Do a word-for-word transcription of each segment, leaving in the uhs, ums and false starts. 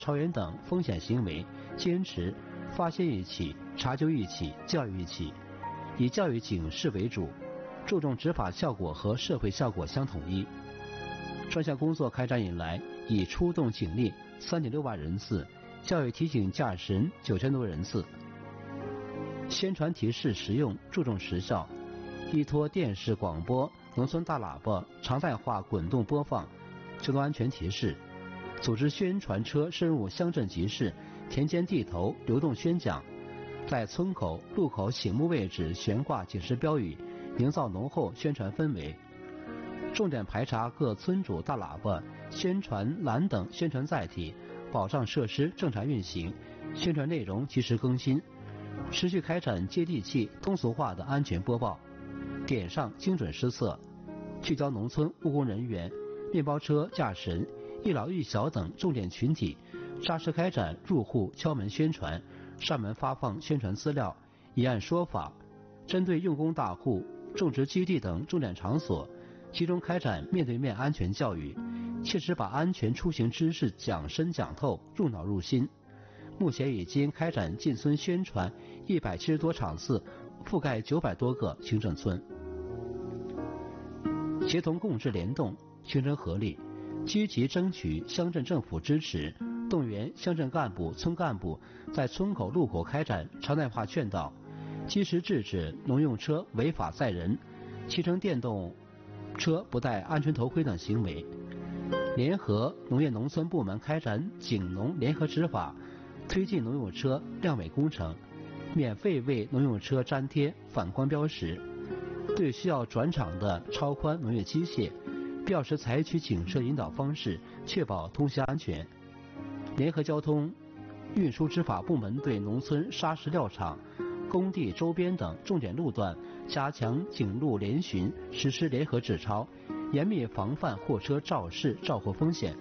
超员等风险行为，坚持发现一起、查究一起、教育一起，以教育警示为主，注重执法效果和社会效果相统一。专项工作开展以来，已出动警力三点六万人次，教育提醒驾驶人九千多人次。宣传提示实用，注重实效，依托电视广播、农村大喇叭常态化滚动播放交通安全提示，组织宣传车深入乡镇集市、田间地头流动宣讲，在村口、路口醒目位置悬挂警示标语，营造浓厚宣传氛围。重点排查各村主大喇叭、宣传栏等宣传载体，保障设施正常运行，宣传内容及时更新。持续开展接地气、通俗化的安全播报，点上精准施策，聚焦农村务工人员、面包车驾驶人、一老一小等重点群体，扎实开展入户敲门宣传、上门发放宣传资料，以案说法。针对用工大户、种植基地等重点场所，集中开展面对面安全教育，切实把安全出行知识讲深讲透、入脑入心。目前已经开展进村宣传一百七十多场次，覆盖九百多个行政村。协同共治联动，形成合力，积极争取乡镇政府支持，动员乡镇干部、村干部在村口、路口开展常态化劝导，及时制止农用车违法载人、骑乘电动车不戴安全头盔等行为。联合农业农村部门开展警农联合执法，推进农用车亮尾工程，免费为农用车粘贴反光标识。对需要转场的超宽农业机械，必要时采取警示引导方式，确保通行安全。联合交通运输执法部门对农村砂石料场、工地周边等重点路段加强警路联巡，实施联合治超，严密防范货车肇事肇祸风险。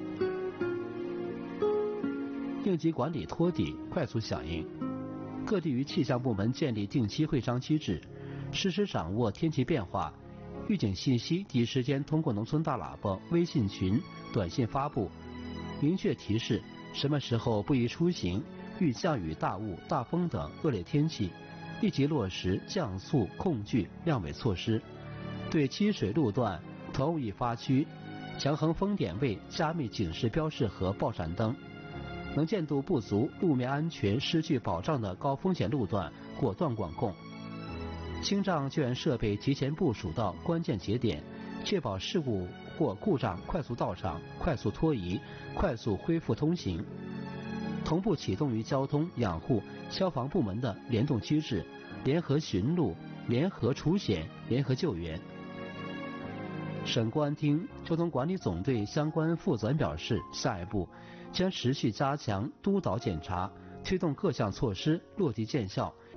应急管理托底，快速响应。各地与气象部门建立定期会商机制，实时掌握天气变化，预警信息第一时间通过农村大喇叭、微信群、短信发布，明确提示什么时候不宜出行，遇降雨、大雾、大风等恶劣天气，立即落实降速、控距、亮尾措施。对积水路段、团雾易发区、强横风点位加密警示标示和报闪灯。能见度不足、路面安全失去保障的高风险路段果断管控。清障救援设备提前部署到关键节点，确保事故或故障快速到场、快速脱移、快速恢复通行。同步启动与交通、养护、消防部门的联动机制，联合巡路、联合除险、联合救援。省公安厅交通管理总队相关负责人表示，下一步将持续加强督导检查，推动各项措施落地见效，